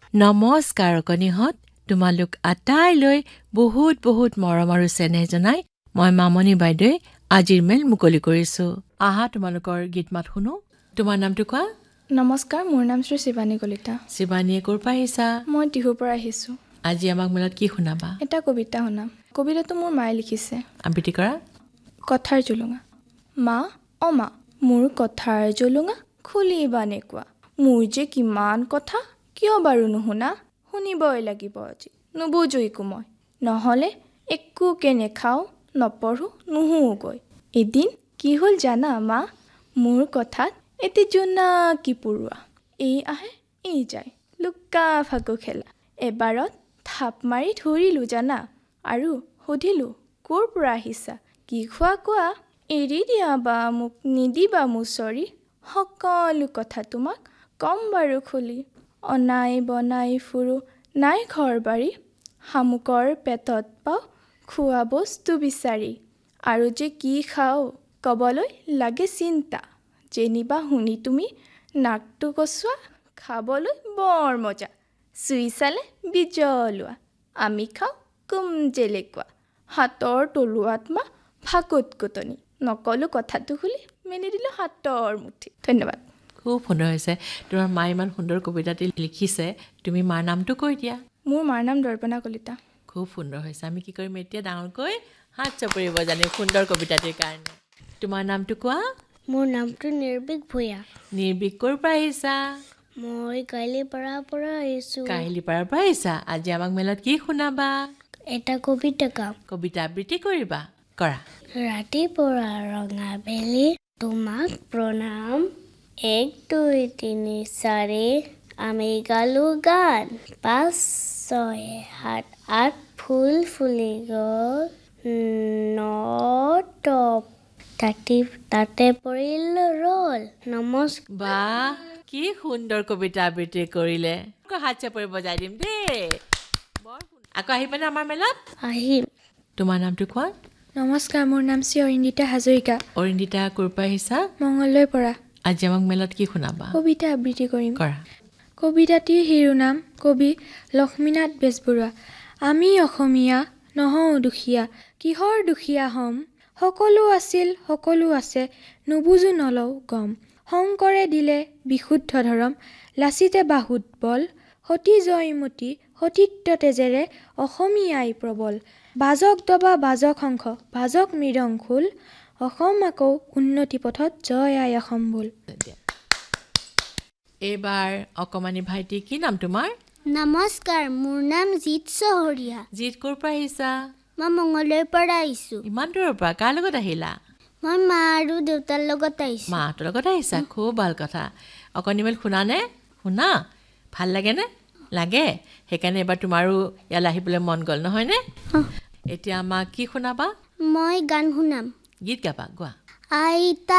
নমস্কাৰ অকণিহঁত, তোমালোক আটাইলৈ বহুত বহুত মৰম আৰু চেনেহ জনাই মই মামনি বাইদেৱে আজিৰ মেল মুকলি কৰিছো। আহা তোমালোকৰ গীত মাত শুনো। তোমাৰ নামটো কোৱা। নমস্কাৰ, মোৰ নাম শ্ৰী শিৱানী কলিতা। শিৱানীয়ে ক'ৰ পৰা আহিছা? মই টিহুৰ পৰা আহিছোঁ। আজি আমাক মেলত কি শুনাবা? এটা কবিতা শুনাম। কবিতাটো মোৰ মায়ে লিখিছে। আবৃত্তি কৰা। কথাৰ জোলুঙা। মা, অ' মা, মোৰ কথাৰ জোলুঙা খুলিবা নে কোৱা? মোৰ যে কিমান কথা, কিয় বাৰু নুশুনা? শুনিবই লাগিব আজি, নুবুজো একো মই। নহ'লে একোকে নেখাওঁ, নপঢ়ো, নুশুওগৈ। এদিন কি হ'ল জানা মা? মোৰ কথাত এটি জোনাকী পৰুৱা। এই আহে, এই যায়, লুকা ভাকু খেলা। এবাৰত থাপ মাৰি ধৰিলোঁ জানা, আৰু সুধিলোঁ ক'ৰ পৰা আহিছা? কি খোৱা কোৱা? এৰি দিয়া বা মোক, নিদিবা মুচৰি, সকলো কথা তোমাক কম বাৰু খুলি। অনাই বনাই ফুৰো, নাই ঘৰ বাৰী, শামুকৰ পেটত পাওঁ খোৱা বস্তু বিচাৰি। আৰু যে কি খাওঁ ক'বলৈ লাগে চিন্তা, যেনিবা শুনি তুমি নাকটো কচোৱা, খাবলৈ বৰ মজা, চুই চালে বিজলোৱা। আমি খাওঁ কুম জেলেকুৱা, হাতৰ তলুৱাত মা ফাকুত কুটনি। নকলো কথাটো খুলি, মেলি দিলোঁ হাতৰ মুঠি। ধন্যবাদ। খুব সুন্দৰ হৈছে। তোমাৰ মায়ে ইমান সুন্দৰ কবিতাটি লিখিছে, তুমি মাৰ নামটো কৈ দিয়া। মোৰ মাৰ নাম দৰ্পণা কলিতা। খুব সুন্দৰ হৈছে। আমি কি কৰিম এতিয়া? ডাঙৰকৈ হাত চাপৰিব জানিম সুন্দৰ কবিতাটিৰ কাৰণে। তোমাৰ নামটো কোৱা। মোৰ নামটো নিৰ্ভীক ভূঞা। নিৰ্ভীক ক'ৰ পৰা আহিছা? মই কাহিলীপাৰাৰ পৰা আহিছোঁ। কাহিলীপাৰাৰ পৰা আহিছা। আজি আমাক মেলত কি শুনাবা? এটা কবিতা গাম। কবিতা আবৃত্তি কৰিবা। কৰা। ৰাতিপুৱা ৰঙা বেলি তোমাক প্ৰণাম, 1 2 3 4 আমি গালো গান, 5 6 7 8 ফুল ফুলি গ'ল, 9 টপ তাতে পৰিল ৰল। নমস্কাৰ। বাহ, কি সুন্দৰ কবিতা আবৃত্তি কৰিলে। আকৌ হাত চাপৰি বজাই দিম দেই। বৰ সুন্দৰ। আকৌ আহিবানে আমাৰ মেলত? আহিম। তোমাৰ নামটো কোৱা। নমস্কাৰ, মোৰ নাম শ্ৰী অৰিন্দিতা হাজৰিকা। অৰিন্দিতা ক'ৰ পৰা আহিছা? মঙলদৈৰ পৰা। আজি আমাক মেলত কি শুনাবা? কবিতা আবৃত্তি কৰিম। কৰা। কবিতাটিৰ শিৰোনাম কবি লক্ষ্মীনাথ বেজবৰুৱা। আমি অসমীয়া নহওঁ দুখীয়া, কিহৰ দুখীয়া হ'ম? সকলো আছিল, সকলো আছে, নুবুজো নলওঁ গম। শংকৰে দিলে বিশুদ্ধ ধৰম, লাচিতে বাহুত বল, সতী জয়মতী সতীত্ব তেজেৰে অসমীয়াই প্ৰবল। বাজক দবা বাজক শংখ, বাজক মৃদং খোল, অসম আকৌ উন্নতি পথত, জয় আই অসম বোল। এইবাৰ অকমানি ভাইটি, কি নাম তোমাৰ? নমস্কাৰ, মোৰ নাম জিৎ চহৰীয়া। জিৎ ক'ৰ পৰা আহিছা? মই মঙলদৈৰ পৰা আহিছোঁ। ইমান দূৰৰ পৰা কাৰ লগত আহিলা? মই মা আৰু দেউতাৰ লগত আহিছোঁ। মাহঁতৰ লগত আহিছা। খুব ভাল কথা। অকণি মেল শুনানে? শুনা ভাল লাগেনে? লাগে। সেইকাৰণে এবাৰ তোমাৰো ইয়ালৈ আহিবলৈ মন গ'ল নহয়নে? এতিয়া আমাক কি শুনাবা? মই গান শুনাম। গীত গাবা, গোৱা। আইতা